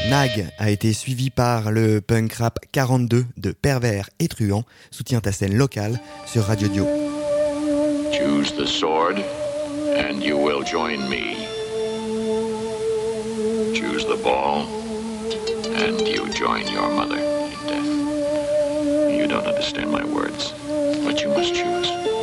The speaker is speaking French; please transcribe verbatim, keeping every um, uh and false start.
Nag a été suivi par le punk rap quarante-deux de Pervers et Truand. Soutiens ta scène locale sur Radio Dio. Choose the sword and you will join me. Choose the ball and you join your mother in death. You don't understand my words, but you must choose.